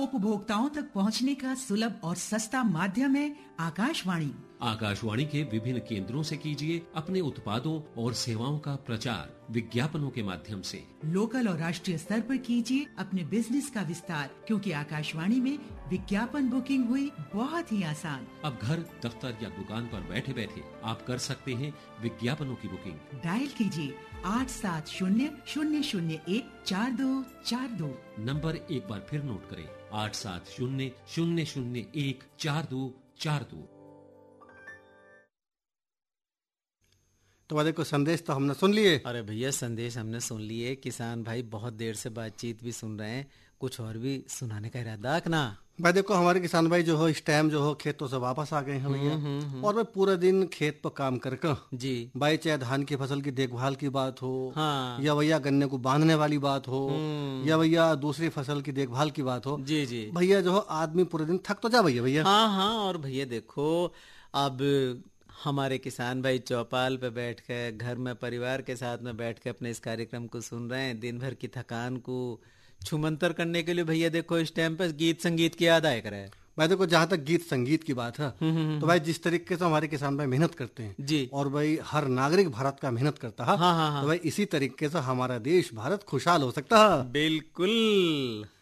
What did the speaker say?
उपभोक्ताओं तक पहुंचने का सुलभ और सस्ता माध्यम है आकाशवाणी। आकाशवाणी के विभिन्न केंद्रों से कीजिए अपने उत्पादों और सेवाओं का प्रचार विज्ञापनों के माध्यम से। लोकल और राष्ट्रीय स्तर पर कीजिए अपने बिजनेस का विस्तार, क्योंकि आकाशवाणी में विज्ञापन बुकिंग हुई बहुत ही आसान। अब घर, दफ्तर या दुकान पर बैठे बैठे आप कर सकते हैं विज्ञापनों की बुकिंग। डायल कीजिए 8700014242। नंबर एक बार फिर नोट करें, 8700014242। तुम्हारे को संदेश तो हमने सुन लिए। अरे भैया संदेश हमने सुन लिए। किसान भाई बहुत देर से बातचीत भी सुन रहे हैं, कुछ और भी सुनाने का इरादा रखना। भाई देखो हमारे किसान भाई जो हो इस टाइम जो हो खेतों से वापस आ गए हैं भैया, और भाई पूरा दिन खेत पर काम करके जी भाई, चाहे धान की फसल की देखभाल की बात हो, हाँ। या भैया गन्ने को बांधने वाली बात हो, या भैया दूसरी फसल की देखभाल की बात हो, जी जी भैया जो हो आदमी पूरे दिन थक तो जा भैया। हाँ हाँ। और भैया देखो अब हमारे किसान भाई चौपाल पे बैठ कर घर में परिवार के साथ में बैठ के अपने इस कार्यक्रम को सुन रहे हैं। दिन भर की थकान को छुमंतर करने के लिए भैया देखो इस टाइम पे गीत संगीत की याद आया करे। भाई देखो जहाँ तक गीत संगीत की बात है तो भाई जिस तरीके से हमारे किसान भाई मेहनत करते हैं जी, और भाई हर नागरिक भारत का मेहनत करता है, हाँ हाँ हाँ। तो भाई इसी तरीके से हमारा देश भारत खुशहाल हो सकता है। बिल्कुल।